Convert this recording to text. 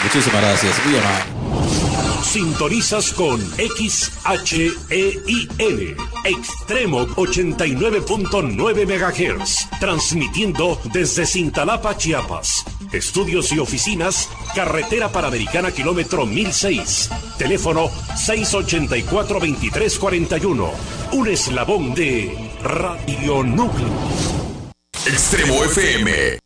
Muchísimas gracias, muy amable. Sintonizas con XHEIN, Extremo 89.9 MHz, transmitiendo desde Cintalapa, Chiapas. Estudios y oficinas, Carretera Panamericana, kilómetro 1006. Teléfono 684-2341. Un eslabón de Radio Núcleo. Extremo FM.